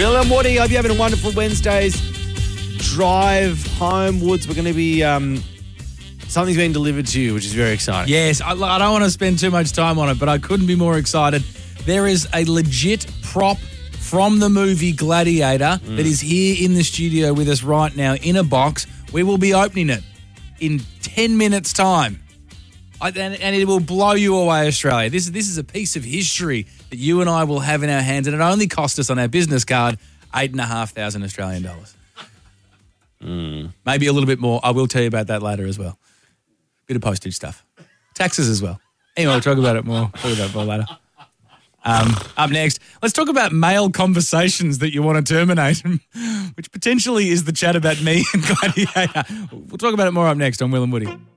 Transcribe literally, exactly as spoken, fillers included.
Will and Woody, I hope you're having a wonderful Wednesday's drive home. Woods, we're going to be... Um, something's been delivered to you, which is very exciting. Yes, I, I don't want to spend too much time on it, but I couldn't be more excited. There is a legit prop from the movie Gladiator mm. that is here in the studio with us right now in a box. We will be opening it in ten minutes' time. I, and, and it will blow you away, Australia. This, this is a piece of history that you and I will have in our hands, and it only cost us on our business card eight and a half thousand Australian dollars. Mm. Maybe a little bit more. I will tell you about that later as well. Bit of postage stuff. Taxes as well. Anyway, we'll talk about it more. Talk about it more later. Um, up next, let's talk about male conversations that you want to terminate, which potentially is the chat about me and Gladiator. We'll talk about it more up next on Will and Woody.